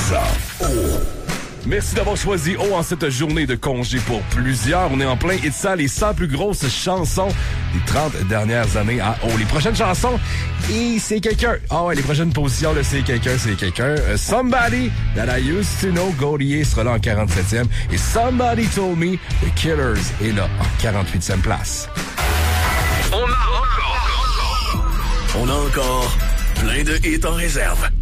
ça. Oh. Merci d'avoir choisi O en cette journée de congé pour plusieurs. On est en plein et ça, les 100 plus grosses chansons des 30 dernières années à O. Les prochaines chansons, et c'est quelqu'un. Ah ouais, les prochaines positions, là, c'est quelqu'un. Somebody That I Used to Know, Gaudier sera là en 47e. Et Somebody Told Me, The Killers est là en 48e place. On a encore plein de hits en réserve.